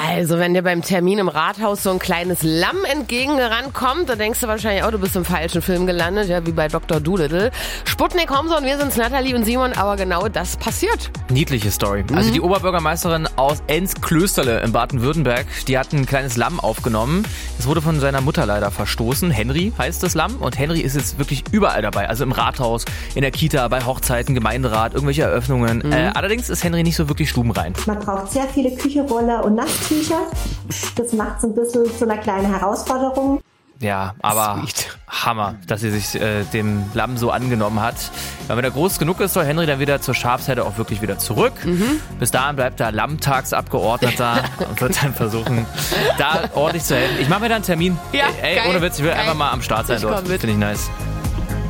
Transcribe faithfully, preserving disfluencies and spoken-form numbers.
Also, wenn dir beim Termin im Rathaus so ein kleines Lamm entgegengerannt kommt, dann denkst du wahrscheinlich, oh, du bist im falschen Film gelandet, ja, wie bei Doktor Dolittle. Sputnik Homson, wir sind's, Nathalie und Simon, aber genau das passiert. Niedliche Story. Also die Oberbürgermeisterin aus Enns-Klösterle in Baden-Württemberg, die hat ein kleines Lamm aufgenommen. Das wurde von seiner Mutter leider verstoßen. Henry heißt das Lamm und Henry ist jetzt wirklich überall dabei. Also im Rathaus, in der Kita, bei Hochzeiten, Gemeinderat, irgendwelche Eröffnungen. Mhm. Äh, allerdings ist Henry nicht so wirklich stubenrein. Man braucht sehr viele Küchenroller und Nasstücher. Das macht es ein bisschen zu einer kleinen Herausforderung. Ja, aber Sweet. Hammer, dass sie sich äh, dem Lamm so angenommen hat. Ja, wenn er groß genug ist, soll Henry dann wieder zur Schafsherde auch wirklich wieder zurück. Mhm. Bis dahin bleibt er Lammtagsabgeordneter und wird dann versuchen, da ordentlich zu helfen. Ich mache mir da einen Termin. Ja, ey, geil, ohne Witz, ich will geil. einfach mal am Start sein Ich dort. Finde ich nice.